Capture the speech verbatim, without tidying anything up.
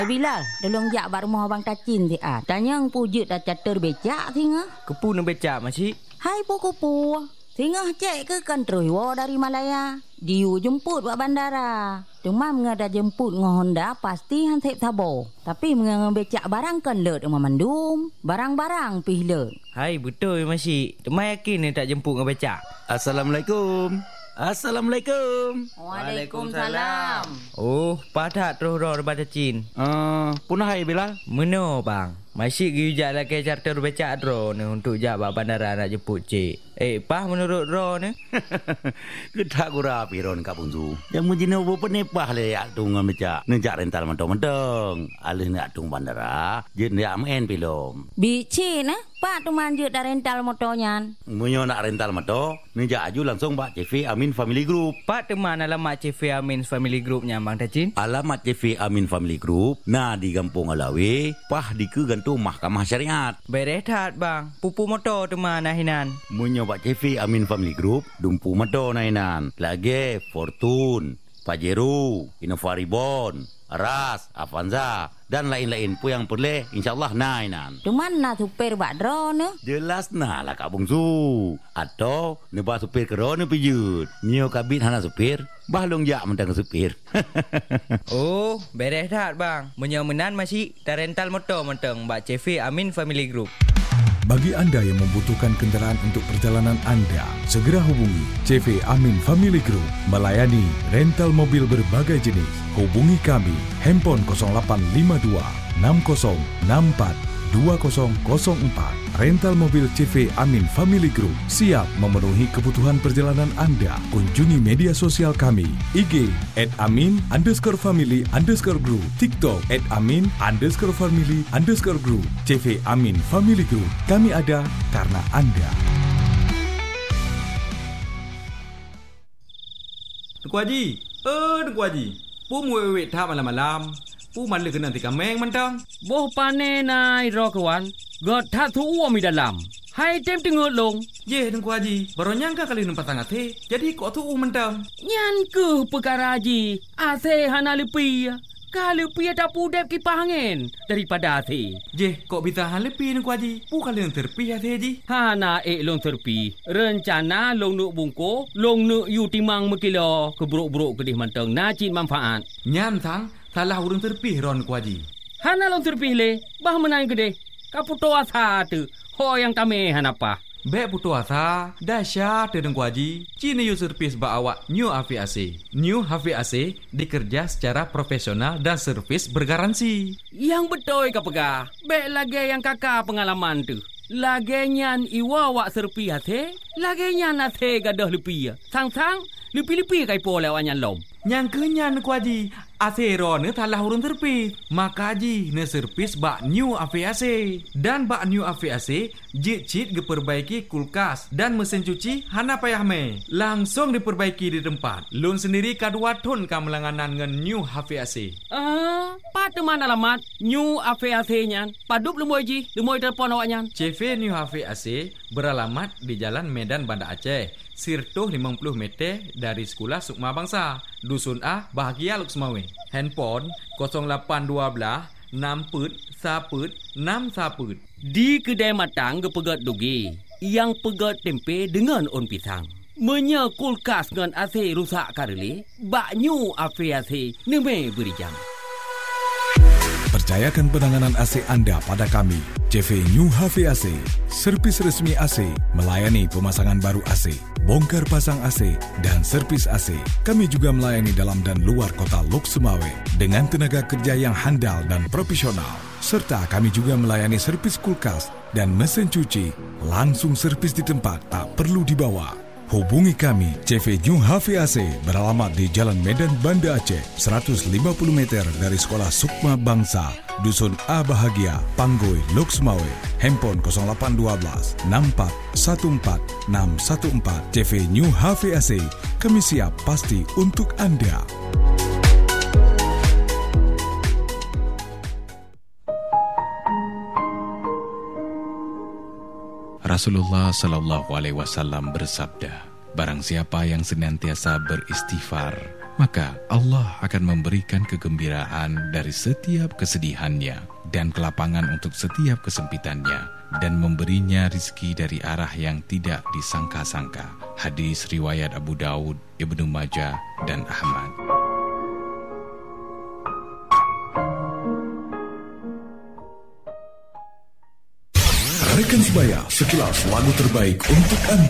Bilal, tolong jak bak rumah abang Kacin ti ah. Tanya pujut dah catur becak tinga. Kepu nak becak makcik. Hai puku-pu. Tinga cek ke kantroi wo dari Malaya. Diu jemput buat bandara. Demam ngada jemput ngah Honda pasti han tep tabo. Tapi menga becak barang kan lut rumah mandum. Barang-barang pih lut. Hai betul makcik. Temai yakin ni tak jemput ngah becak. Assalamualaikum. Assalamualaikum. Waalaikumsalam. Oh, padat terus roh daripada Cin. Uh, punah hai Bilal. Meno bang. Masih gijak lah ke charter becak ro ni untuk jawab bandara nak jemput cik. Eh, pah menurut ro ni? Kita gura piron Kak Bungsu. Yang mujina bu penepah le atung becak. Nejak rental mentong-mentong. Alih nak atung bandara, je nak main pilom. Bici nah, pak tu manjut dah rental motornya. Munyo nak rental motor, nejak aju langsung Pak C V Amin Family Group. Pak teman alamat C V Amin Family Group nya bang Tacin. Alamat C V Amin Family Group nah di Kampung Alawi, pah di ke gantung Mahkamah Syariat. Berehat bang, pupu motor teman nahinan. Munyo Pak C V Amin Family Group, dumpu motor nahinan. Lagi Fortune, Pajero, Innova Reborn, Ras, Avanza dan lain-lain pun yang boleh insyaAllah nahinan. Cuman nak supir bak dro ne? Jelas nah lah Kak Bungsu. Atau nebah supir ke ro ne pijut. Nyo kabit hana supir, bahlong jak mentang supir. Oh, berehat bang. Menyomenan masih dah rental motor mentang Mbak C V Amin Family Group. Bagi anda yang membutuhkan kenderaan untuk perjalanan anda, segera hubungi C V Amin Family Group melayani rental mobil berbagai jenis. Hubungi kami handphone kosong lapan lima dua enam kosong enam empat dua kosong kosong empat. Rental mobil C V Amin Family Group siap memenuhi kebutuhan perjalanan anda. Kunjungi media sosial kami I G at amin underscore family underscore group, TikTok at amin underscore family underscore group. C V Amin Family Group, kami ada karena anda. Tuku Haji, eh Tuku Haji, pu muwet thap malam-malam. Pu malu kena tika meng mentang. Boh pane nai ro kawan. God tak tu uam di dalam. Hai tem tengok long. Ye Tuku Haji, baru nyangka kali nampak sangat he. Jadi kok tu um mentang. Nyan ke perkara Haji. Ase hana lepi. Kalau pi tak pudep kipas angin daripada ase. Je, kok bisa hal lepi Tuku Haji? Pu kali yang terpi ase Haji. Hana ek long terpi. Rencana long nuk bungko, long nuk yu timang mekilo keburuk-buruk kedih mentang najib manfaat. Nyan sang salah urang terpih ron Tuku Haji. Hana long terpih le, bah menang gede. Kaputo asa tu, ho yang kami hanapa. Bek putu asa, dahsyat Tuku Haji. Cina yu servis ba awak New H V A C. New H V A C dikerja secara profesional dan servis bergaransi. Yang betul ka pegah. Bek lagi yang kakak pengalaman tu. Lagi nyan iwa wak serpi hati, lagi nyan hati gadah lepi. Sang-sang, lepi-lepi kai po lewat nyan lom. Yang kenyan Tuku Haji, asero ne talah urun terpis. Maka Haji ne servis bak New H V A C. Dan bak New H V A C, jit-jit diperbaiki kulkas dan mesin cuci hana payah me. Langsung diperbaiki di tempat. Lun sendiri kadua ton kamelanganan ngan New H V A C. Ah, pat mana alamat New H V A C nyan? Padup lemoy Ji, lemoy telefon awak nyan. C V New H V A C beralamat di Jalan Medan Banda Aceh. Sirtuh lima puluh meter dari Sekolah Sukma Bangsa, Dusun A, Bahagia Luksmawe. Handphone kosong lapan dua enam put saput enam saput. Di kedai matang gepegat dugi, yang pegat tempe dengan on pisang. Menya kulkas dengan A C rusak kareli, bak New H V A C neme beri jam. Percayakan penanganan A C anda pada kami, C V New H V A C, servis resmi A C, melayani pemasangan baru A C, bongkar pasang A C, dan servis A C. Kami juga melayani dalam dan luar kota Lok Sumawe dengan tenaga kerja yang handal dan profesional. Serta kami juga melayani servis kulkas dan mesin cuci, langsung servis di tempat, tak perlu dibawa. Hubungi kami, C V New H V A C beralamat di Jalan Medan Banda Aceh, seratus lima puluh meter dari Sekolah Sukma Bangsa, Dusun A Bahagia, Panggoy, Lok Sumawe. Handphone kosong lapan dua enam empat satu empat enam satu empat. C V New H V A C, kami siap pasti untuk anda. Rasulullah sallallahu alaihi wasallam bersabda, barang siapa yang senantiasa beristighfar maka Allah akan memberikan kegembiraan dari setiap kesedihannya dan kelapangan untuk setiap kesempitannya, dan memberinya rizki dari arah yang tidak disangka-sangka. Hadis riwayat Abu Daud, Ibnu Majah, dan Ahmad. Rekan sebaya, sekilas lagu terbaik untuk Anda.